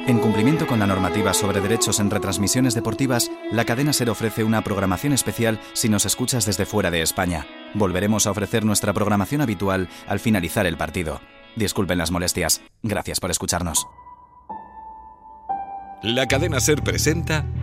En cumplimiento con la normativa sobre derechos en retransmisiones deportivas, la cadena SER ofrece una programación especial si nos escuchas desde fuera de España. Volveremos a ofrecer nuestra programación habitual al finalizar el partido. Disculpen las molestias. Gracias por escucharnos. La cadena SER presenta